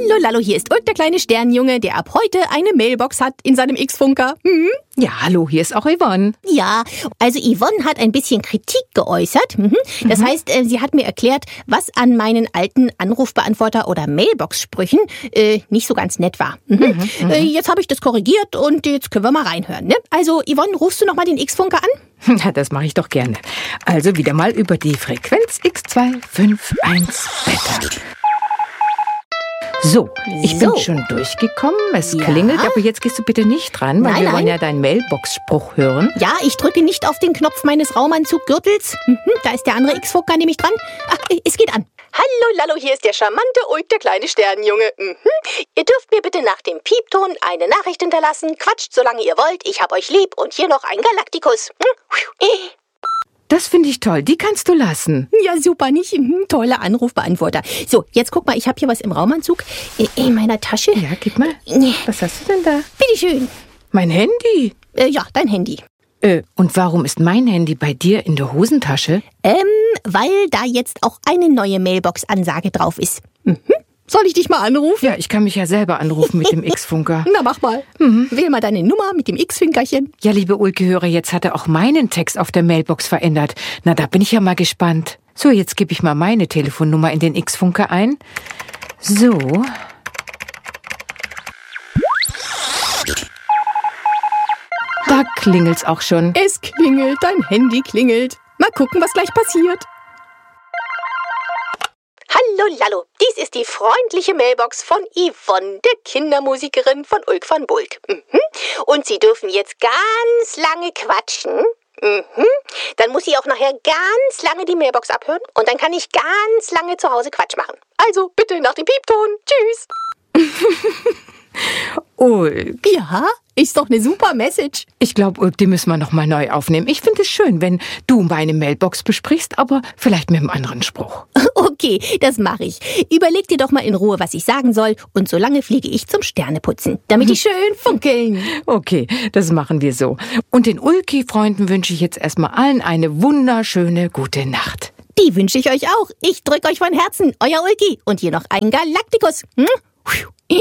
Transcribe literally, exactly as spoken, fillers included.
Hallo Lallo, hier ist Ulk, der kleine Sternjunge, der ab heute eine Mailbox hat in seinem X-Funker. Mhm. Ja, hallo, hier ist auch Yvonne. Ja, also Yvonne hat ein bisschen Kritik geäußert. Mhm. Das mhm. heißt, äh, sie hat mir erklärt, was an meinen alten Anrufbeantworter- oder Mailbox-Sprüchen äh, nicht so ganz nett war. Mhm. Mhm, mhm. Äh, jetzt habe ich das korrigiert und jetzt können wir mal reinhören. Ne? Also Yvonne, rufst du noch mal den X-Funker an? Ja, das mache ich doch gerne. Also wieder mal über die Frequenz X zwei fünf eins Wetter. So, ich So. bin schon durchgekommen. Es Ja. klingelt, aber jetzt gehst du bitte nicht dran, weil Nein, wir nein. wollen ja deinen Mailbox-Spruch hören. Ja, ich drücke nicht auf den Knopf meines Raumanzuggürtels. Mhm. Da ist der andere X-Funker nämlich dran. Ach, es geht an. Hallo Lallo, hier ist der charmante Ulk, der kleine Sternjunge. Mhm. Ihr dürft mir bitte nach dem Piepton eine Nachricht hinterlassen. Quatscht, solange ihr wollt. Ich hab euch lieb. Und hier noch ein Galaktikus. Mhm. Das finde ich toll, die kannst du lassen. Ja, super, nicht? Mhm. Toller Anrufbeantworter. So, jetzt guck mal, ich habe hier was im Raumanzug. Äh, in meiner Tasche. Ja, gib mal. Nee. Was hast du denn da? Bitteschön. Mein Handy. Äh, ja, dein Handy. Äh, und warum ist mein Handy bei dir in der Hosentasche? Ähm, weil da jetzt auch eine neue Mailbox-Ansage drauf ist. Mhm. Soll ich dich mal anrufen? Ja, ich kann mich ja selber anrufen mit dem X-Funker. Na, mach mal. Mhm. Wähl mal deine Nummer mit dem X-Fingerchen. Ja, liebe Ulke-Hörer, jetzt hat er auch meinen Text auf der Mailbox verändert. Na, da bin ich ja mal gespannt. So, jetzt gebe ich mal meine Telefonnummer in den X-Funker ein. So. Da klingelt's auch schon. Es klingelt, dein Handy klingelt. Mal gucken, was gleich passiert. Hallo Lallo, dies ist die freundliche Mailbox von Yvonne, der Kindermusikerin von Ulk van Bulk. Mhm. Und Sie dürfen jetzt ganz lange quatschen. Mhm. Dann muss ich auch nachher ganz lange die Mailbox abhören und dann kann ich ganz lange zu Hause Quatsch machen. Also bitte nach dem Piepton. Tschüss. Ulk. Ja, ist doch eine super Message. Ich glaube, Ulk, die müssen wir noch mal neu aufnehmen. Ich finde es schön, wenn du meine Mailbox besprichst, aber vielleicht mit einem anderen Spruch. Okay, das mache ich. Überleg dir doch mal in Ruhe, was ich sagen soll. Und solange fliege ich zum Sterneputzen, damit die schön funkeln. Okay, das machen wir so. Und den Ulki-Freunden wünsche ich jetzt erstmal allen eine wunderschöne gute Nacht. Die wünsche ich euch auch. Ich drücke euch von Herzen. Euer Ulki. Und hier noch ein Galaktikus. Hm?